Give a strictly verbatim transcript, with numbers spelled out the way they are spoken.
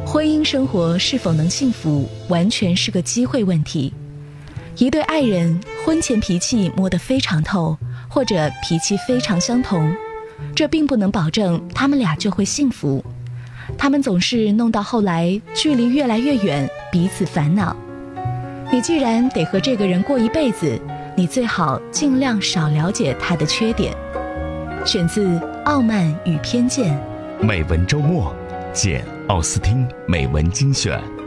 婚姻生活是否能幸福，完全是个机会问题。一对爱人婚前脾气摸得非常透，或者脾气非常相同，这并不能保证他们俩就会幸福。他们总是弄到后来距离越来越远，彼此烦恼。你既然得和这个人过一辈子，你最好尽量少了解他的缺点。选自《傲慢与偏见》， 美文周末，简·奥斯汀美文精选。